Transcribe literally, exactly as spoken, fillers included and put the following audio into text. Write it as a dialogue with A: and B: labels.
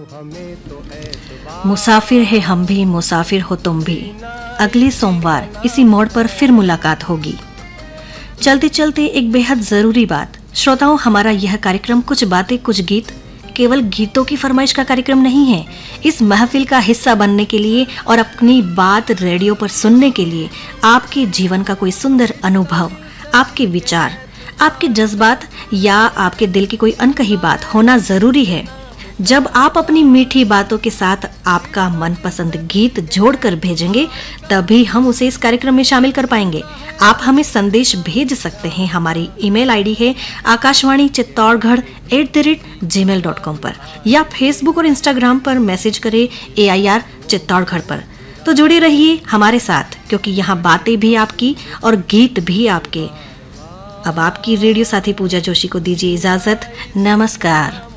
A: मुसाफिर है हम भी, मुसाफिर हो तुम भी। अगले सोमवार इसी मोड़ पर फिर मुलाकात होगी। चलते चलते एक बेहद जरूरी बात, श्रोताओं, हमारा यह कार्यक्रम कुछ बातें कुछ गीत केवल गीतों की फरमाइश का कार्यक्रम नहीं है। इस महफिल का हिस्सा बनने के लिए और अपनी बात रेडियो पर सुनने के लिए आपके जीवन का कोई सुंदर अनुभव, आपके विचार, आपके जज्बात या आपके दिल की कोई अनकही बात होना जरूरी है। जब आप अपनी मीठी बातों के साथ आपका मनपसंद गीत जोड़कर भेजेंगे, तभी हम उसे इस कार्यक्रम में शामिल कर पाएंगे। आप हमें संदेश भेज सकते हैं। हमारी ईमेल आईडी है Akashvani Chittorgarh at the rate ji mail dot com पर, या फेसबुक और इंस्टाग्राम पर मैसेज करें ए आई आर चित्तौड़गढ़ पर। तो जुड़े रहिए हमारे साथ, क्योंकि यहाँ बातें भी आपकी और गीत भी आपके। अब आपकी रेडियो साथी पूजा जोशी को दीजिए इजाजत। नमस्कार।